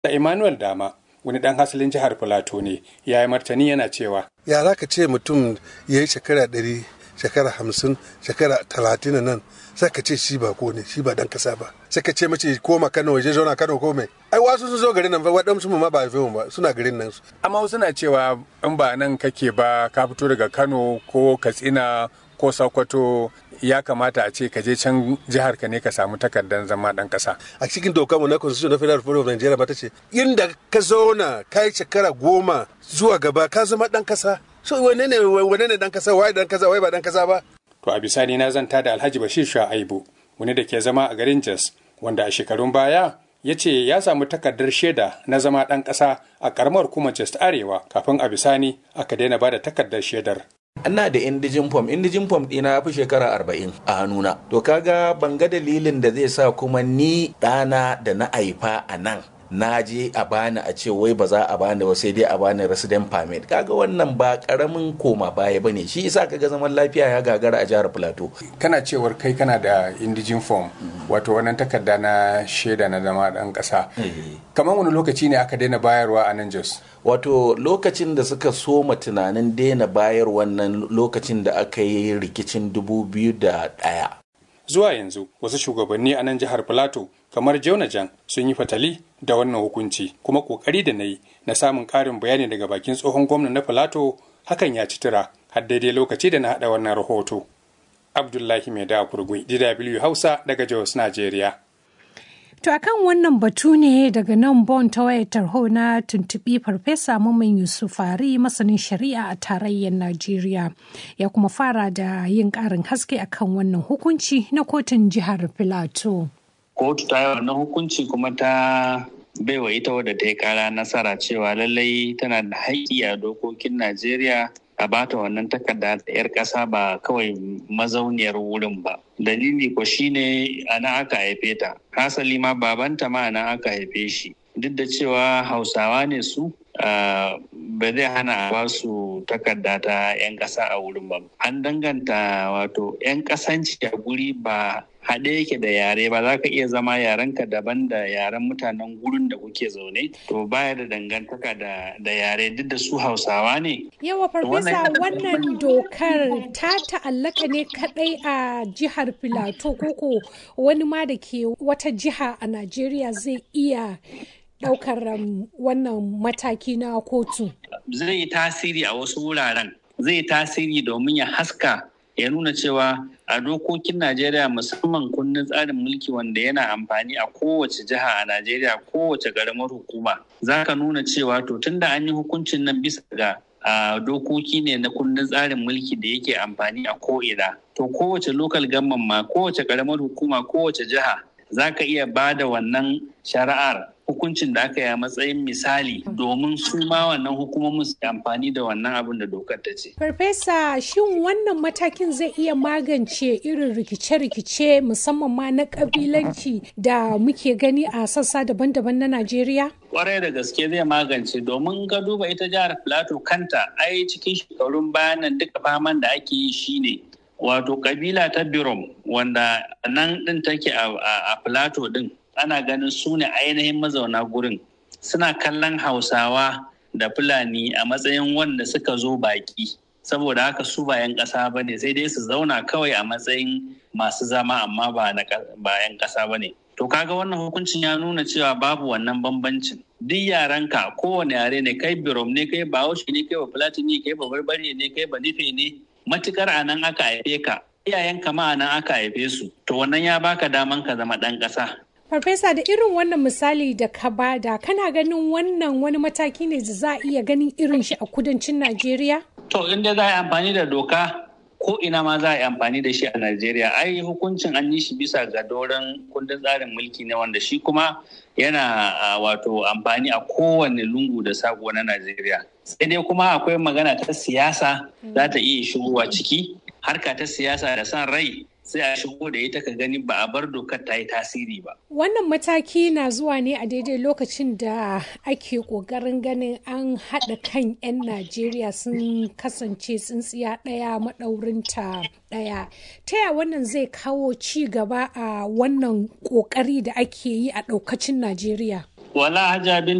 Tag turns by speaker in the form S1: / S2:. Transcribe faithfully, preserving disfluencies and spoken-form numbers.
S1: Da Emmanuel Dama, wani ɗan hasalin jihar Filato ne, ya yi martani yana cewa.
S2: Ya za ka ce mutum ya yi shekara ɗari, shekara hamsin, shekara talatin nan, sai ka ce shi ba ko ne, shi ba ɗan ƙasa ba. Sai ka ce mace koma Kano waje zauna Kano ko mai. Ai wasu sun zo garin nan, waɗansu mu ma ba haife mu ba, suna garin nan.
S1: Amma wasu na cewa in ba nan kake ba, ka fito daga Kano ko Katsina ko Sokoto, ya kamata a ce ka je can jihar ka ne ka samu takardar zama dan kasa.
S2: A cikin dokar mu na Constitution na Federal Republic of Nigeria ba ta ce inda ka zauna kai shekara goma zuwa gaba ka zama dan kasa. So wane ne wane ne dan kasa, wai dan kasa, wai ba dan kasa ba.
S1: To a bisani na zanta da Alhaji Bashir Shu'aibu, wani da ke zama a garin Jos, wanda a shekarun baya ya ce ya samu takardar shaida na zama dan kasa a karamar hukumar Jos ta Arewa kafin a bisani aka daina bada takardar shaidar.
S3: Ina da indijin fom, indijin fom ɗina ya fi shekara arba'in a hannuna. To kaga ban ga dalilin da zai sa kuma ni ɗana da na haifa a nan na je a bani a ce wai ba za a bani ba sai dai a bani resident permit. Kaga wannan ba karamin koma baya bane. Shi yasa kaga zaman lafiya ya gagara a jihar Plateau.
S1: Kana cewar kai kana da indijin fom, wato wannan takarda na shaida na zama ɗan ƙasa. Kamar wani lokaci ne aka daina bayarwa a nan Jos?
S3: Wato lokacin da suka soma tunanin daina bayar wannan lokacin da aka yi rikicin dubu biyu da ɗaya.
S1: Zuwa yanzu wasu shugabanni a nan jihar Filato kamar Jonajan sun yi fatali da wannan hukunci, kuma kokari da na yi na samun ƙarin bayani daga bakin tsohon gwamna na Filato hakan ya ci tura har daidai lokaci da na haɗa wannan rahoto. Abdullahi Maida Kurgui, D W Hausa daga Jos, Najeriya.
S4: To akan wannan batu ne daga nan Bon ta wayar tarho na tuntuɓi Farfesa Mamman Yusufari masanin shari'a a tarayyar Najeriya. Ya kuma fara da yin ƙarin haske akan wannan hukunci na kotun jihar Filato.
S5: Kotu ta yi wannan hukunci kuma ta baiwa ita wadda ta yi ƙara nasara cewa lallai tana da haƙƙi a dokokin Najeriya a bata wannan takarda da 'yar ƙasa ba kawai mazauniyar wurin ba. Dalili ko shine a nan aka haife ta. Hasali ma babanta ma a nan aka haife shi. Duk da cewa Hausawa ne su, ba zai hana a ba su takarda ta 'yan ƙasa a wurin ba. An danganta wato 'yan ƙasanci a guri ba haɗe yake da yare ba, za ka iya zama yarenka daban da yaren mutanen gurin da kuke zaune, to baya da dangantaka da, da yare duk da su Hausawa ne.
S4: Yawa Farfesa, wannan dokar ta ta'allaka ne kaɗai a jihar Filato koko wani ma da ke wata jiha a Najeriya zai iya ɗaukar um, wannan mataki na kotu?
S5: Zai yi tasiri a wasu wuraren, zai yi tasiri domin ya haska ya nuna cewa a dokokin Najeriya musamman kundin tsarin mulki wanda yana amfani a kowace jiha a Najeriya, kowace ƙaramar hukuma, za ka nuna cewa to tunda an yi hukuncin nan bisa ga a dokoki ne na kundin tsarin mulki da yake amfani a ko'ina, to kowace local government ma, kowace ƙaramar hukuma, kowace jiha za ka iya ba da wannan shari'ar hukuncin da aka yi a matsayin misali domin su ma wannan hukumomin su amfani da wannan abin da dokar ta ce.
S4: Farfesa, shin wannan matakin zai iya magance irin rikice-rikice musamman ma na kabilanci da muke gani a sassa daban-daban na Najeriya?
S5: Kwarai da gaske zai magance, domin ka duba ita jihar Plateau kanta ai cikin shekarun bayanan duka faman da ake yi shine wato kabila ta Birom wanda nan din take a Plateau din. Ana ganin su ne ainihin mazauna gurin, suna kallon Hausawa da Fulani a matsayin wanda suka zo baki, saboda haka su ba 'yan ƙasa ba ne, sai dai su zauna kawai a matsayin masu zama amma ba 'yan ƙasa ba ne. To kaga wannan hukuncin ya nuna cewa babu wannan bambancin. Duk yarenka kowane yare ne, kai Birom ne, kai Bahaushe ne, kai ba Fulatani, kai ba Barbare ne, kai ba Nufe ne, matukar a nan aka haife ka, iyayenka ma a nan aka haife su, to wannan ya baka daman ka zama ɗan ƙasa.
S4: Farfesa, da irin wannan misali da ka bada, kana ganin wannan wani mataki ne da za a iya ganin irin shi a kudancin Najeriya?
S5: To, inda za a yi amfani da doka, ko ina ma za a yi amfani da shi a Najeriya. Ai, hukuncin an yi shi bisa ga doron kundin tsarin mulki ne wanda shi kuma yana wato amfani a kowane lungu da sako na Najeriya. Sai dai kuma akwai magana ta siyasa za ta iya shigowa ciki, harka ta siyasa da san rai sai a shigo da ita ka gani ba a bar dokar ta yi tasiri ba.
S4: Wannan mataki na zuwa ne a daidai lokacin da ake ƙoƙarin ganin an haɗa kan 'yan Najeriya sun kasance tsintsiya ɗaya maɗaurinta ɗaya. Ta yaya wannan zai kawo ci gaba a wannan ƙoƙari da ake yi a ɗaukacin Najeriya?
S5: wala hajabin